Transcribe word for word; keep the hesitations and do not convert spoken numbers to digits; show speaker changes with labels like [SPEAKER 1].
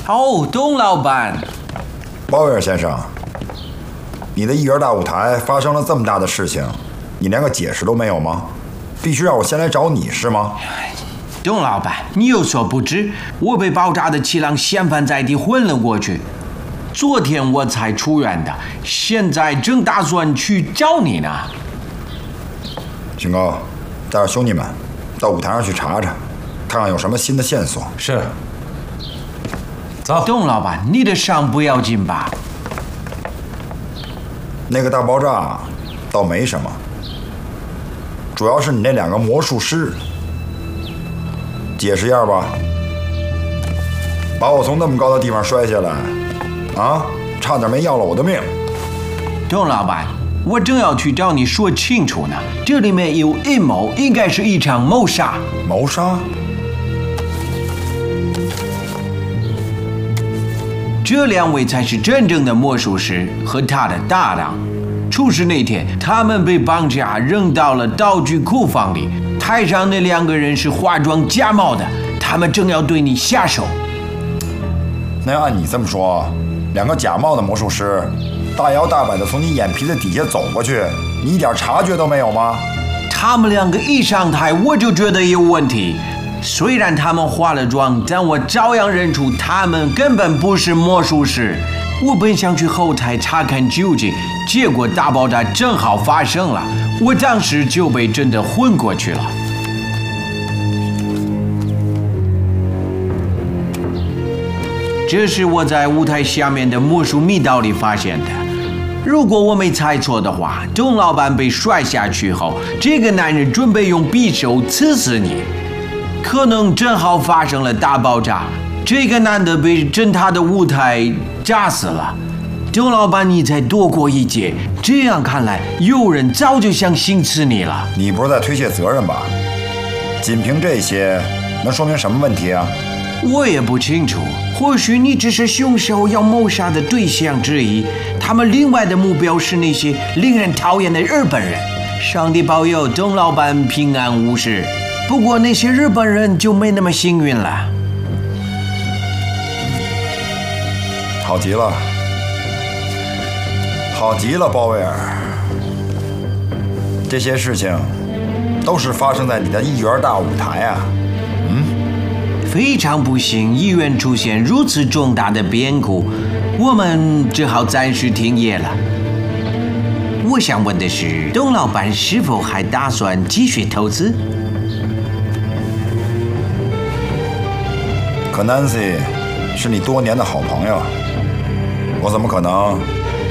[SPEAKER 1] 哦，董老板，
[SPEAKER 2] 鲍威尔先生，你的一元大舞台发生了这么大的事情，你连个解释都没有吗？必须让我先来找你是吗？
[SPEAKER 1] 董老板，你有所不知，我被爆炸的气囊掀翻在地，昏了过去。昨天我才出院的，现在正打算去找你呢。
[SPEAKER 2] 秦高，带着兄弟们到舞台上去查查，看看有什么新的线索。
[SPEAKER 3] 是。走。
[SPEAKER 1] 董老板，你的伤不要紧吧？
[SPEAKER 2] 那个大爆炸倒没什么，主要是你那两个魔术师。解释一下吧，把我从那么高的地方摔下来，啊，差点没要了我的命。
[SPEAKER 1] 董老板，我正要去找你说清楚呢，这里面有阴谋，应该是一场谋杀。
[SPEAKER 2] 谋杀？
[SPEAKER 1] 这两位才是真正的魔术师和他的搭档。出事那天，他们被绑架扔到了道具库房里。台上那两个人是化妆假冒的，他们正要对你下手。
[SPEAKER 2] 那要按你这么说，两个假冒的魔术师大摇大摆地从你眼皮子底下走过去，你一点察觉都没有吗？
[SPEAKER 1] 他们两个一上台，我就觉得有问题。虽然他们化了妆，但我照样认出他们根本不是魔术师。我本想去后台查看究竟，结果大爆炸正好发生了，我当时就被震得昏过去了。这是我在舞台下面的魔术密道里发现的。如果我没猜错的话，董老板被摔下去后，这个男人准备用匕首刺死你，可能正好发生了大爆炸。这个男的被震塌的舞台炸死了，董老板你才躲过一劫。这样看来，有人早就想行刺你了。
[SPEAKER 2] 你不是在推卸责任吧？仅凭这些，能说明什么问题啊？
[SPEAKER 1] 我也不清楚，或许你只是凶手要谋杀的对象之一，他们另外的目标是那些令人讨厌的日本人。上帝保佑董老板平安无事，不过那些日本人就没那么幸运了。
[SPEAKER 2] 好极了，好极了，鲍威尔。这些事情都是发生在你的一元大舞台啊！嗯，
[SPEAKER 1] 非常不幸，医院出现如此重大的变故，我们只好暂时停业了。我想问的是，董老板是否还打算继续投资？
[SPEAKER 2] 可 Nancy 是你多年的好朋友。我怎么可能